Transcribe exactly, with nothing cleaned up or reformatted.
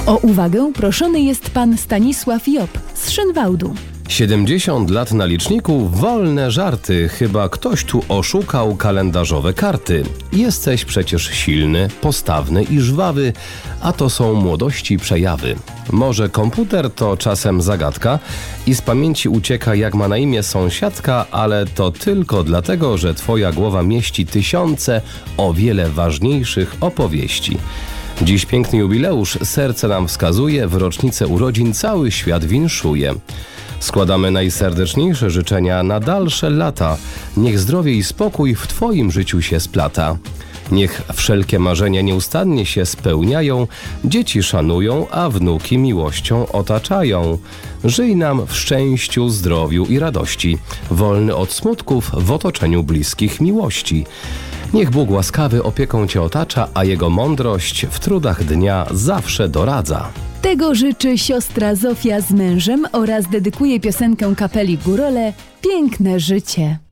O uwagę proszony jest pan Stanisław Job z Szynwałdu. siedemdziesiąt lat na liczniku, wolne żarty, chyba ktoś tu oszukał kalendarzowe karty. Jesteś przecież silny, postawny i żwawy, a to są młodości przejawy. Może komputer to czasem zagadka i z pamięci ucieka jak ma na imię sąsiadka, ale to tylko dlatego, że twoja głowa mieści tysiące o wiele ważniejszych opowieści. Dziś piękny jubileusz, serce nam wskazuje, w rocznicę urodzin cały świat winszuje. Składamy najserdeczniejsze życzenia na dalsze lata. Niech zdrowie i spokój w twoim życiu się splata. Niech wszelkie marzenia nieustannie się spełniają, dzieci szanują, a wnuki miłością otaczają. Żyj nam w szczęściu, zdrowiu i radości, wolny od smutków w otoczeniu bliskich miłości. Niech Bóg łaskawy opieką cię otacza, a Jego mądrość w trudach dnia zawsze doradza. Tego życzy siostra Zofia z mężem oraz dedykuje piosenkę kapeli Górole „Piękne życie”.